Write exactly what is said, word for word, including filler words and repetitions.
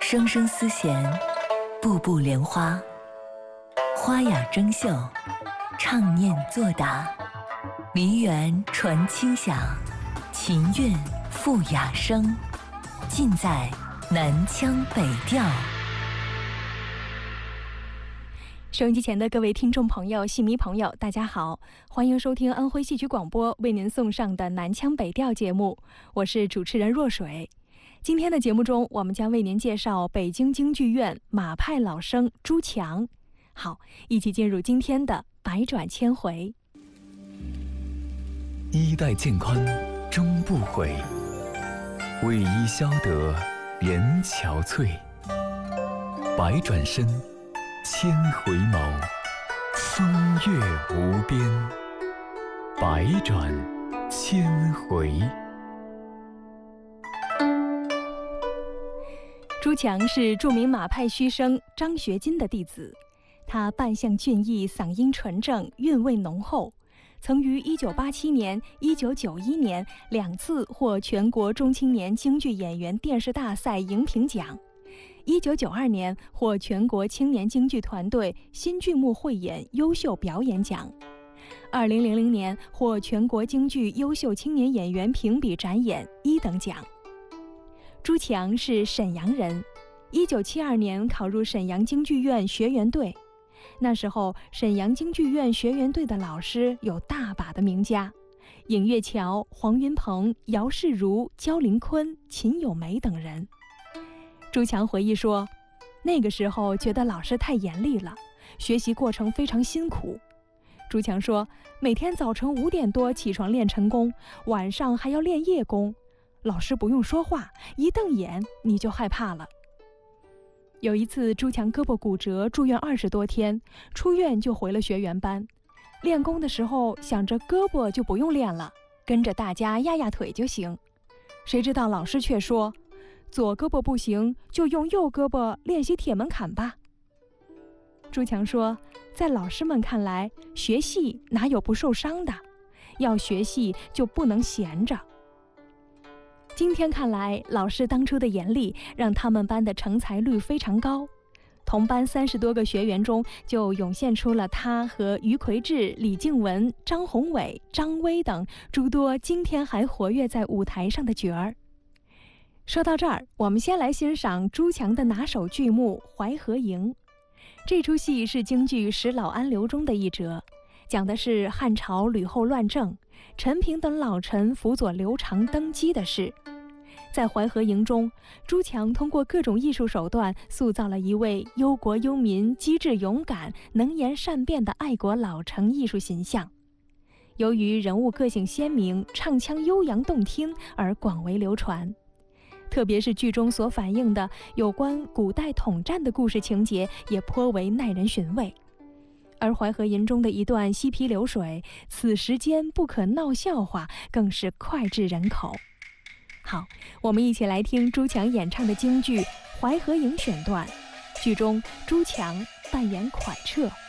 声声丝弦，步步莲花，花雅争秀，唱念作答，梨园传清响，琴韵赋雅声，尽在南腔北调。 收音机前的各位听众朋友、戏迷朋友，大家好，欢迎收听安徽戏曲广播为您送上的南腔北调节目，我是主持人若水。今天的节目中，我们将为您介绍北京京剧院马派老生朱强。好，一起进入今天的百转千回。 衣带渐宽终不悔，为伊消得连憔悴。百转身，千回眸，风月无边。百转千回。 朱强是著名马派须生张学金的弟子，他扮相俊逸，嗓音纯正，韵味浓厚，曾于一九八七年、一九九一年两次获全国中青年京剧演员电视大赛荧屏奖，一九九二年获全国青年京剧团队新剧目汇演优秀表演奖，二零零零年获全国京剧优秀青年演员评比展演一等奖。朱强是沈阳人，一九七二年考入沈阳京剧院学员队。那时候沈阳京剧院学员队的老师有大把的名家，尹月桥、黄云鹏、姚世如、焦林坤、秦有梅等人。朱强回忆说，那个时候觉得老师太严厉了，学习过程非常辛苦。朱强说，每天早晨五点多起床练晨功，晚上还要练夜功，老师不用说话，一瞪眼你就害怕了。有一次朱强胳膊骨折，住院二十多天，出院就回了学员班。练功的时候想着胳膊就不用练了，跟着大家压压腿就行。谁知道老师却说，左胳膊不行就用右胳膊练习铁门槛吧。朱强说，在老师们看来，学戏哪有不受伤的，要学戏就不能闲着。今天看来，老师当初的严厉让他们班的成才率非常高，同班三十多个学员中就涌现出了他和于魁智、李静文、张宏伟、张威等诸多今天还活跃在舞台上的角儿。说到这儿，我们先来欣赏朱强的拿手剧目《淮河营》。这出戏是京剧《使老安流》中的一折，讲的是汉朝吕后乱政，陈平等老臣辅佐刘长登基的事。在淮河营中，朱强通过各种艺术手段塑造了一位忧国忧民、机智勇敢、能言善辩的爱国老成艺术形象。由于人物个性鲜明，唱腔悠扬动听而广为流传。特别是剧中所反映的有关古代统战的故事情节也颇为耐人寻味。而淮河营中的一段嬉皮流水，此时间不可闹笑话，更是脍炙人口。好，我们一起来听朱强演唱的京剧《淮河营》选段，剧中朱强扮演蒯彻。